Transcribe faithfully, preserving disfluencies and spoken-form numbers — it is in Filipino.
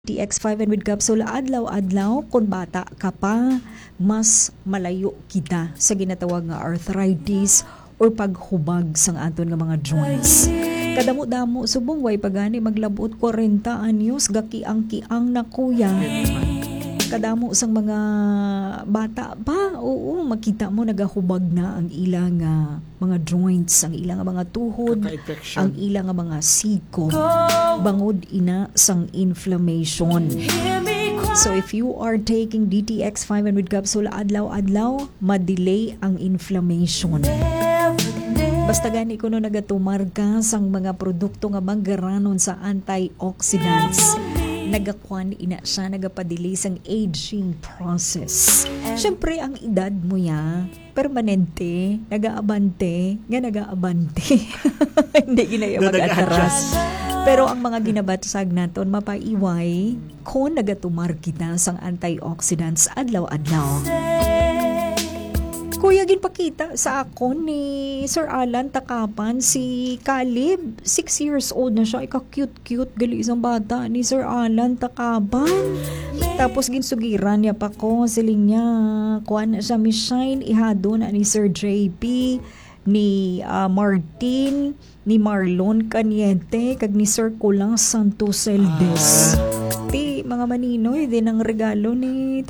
T X five and with capsule adlaw-adlaw kung bata ka pa, mas malayo kita sa ginatawag nga arthritis or paghubag sang aton nga mga joints. Kadamo-damo subong way pagani maglabot forty anyos gakiang-kiang na kuya. Kadamo sang mga bata pa, oo, makita mo nagahubag na ang ilang uh, mga joints, ang ilang mga tuhod, ang ilang mga siko, bangod ina sang inflammation. So if you are taking D T X five and with capsule adlaw-adlaw, madelay ang inflammation. Basta gani ko no nagatumar ka sang mga produkto nga manggaranon sa antioxidants. Nagakwan ina siya, nagapadili sang aging process. Siyempre, ang edad mo ya, permanente, nagaabante, nga nagaabante. Hindi ginaya mag-atras. Pero ang mga ginabatsag naton mapaiway kung nagatumar kita sang antioxidants adlaw-adlaw. Kuya, ginpakita sa akon ni Sir Alan Takapan si Caleb. Six years old na siya. Ika-cute-cute gali isang bata ni Sir Alan Takapan. Tapos ginsugiran niya pa ko. Siling niya, kuha na siya Miss Shine. Ihado na ni Sir J P, ni uh, Martin, ni Marlon Caniente, kag ni Sir Kulang Santos Eldes. Ti, mga maninoy, din ang regalo ni